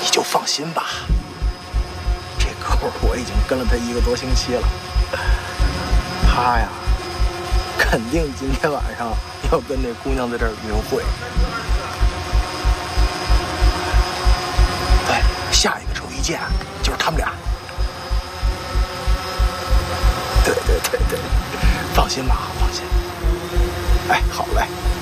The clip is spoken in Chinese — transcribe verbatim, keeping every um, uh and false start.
就放心吧，这哥们儿我已经跟了他一个多星期了，他呀，肯定今天晚上要跟这姑娘在这儿约会。对，下一个周一见，就是他们俩。对对对对，放心吧，放心。哎，好嘞。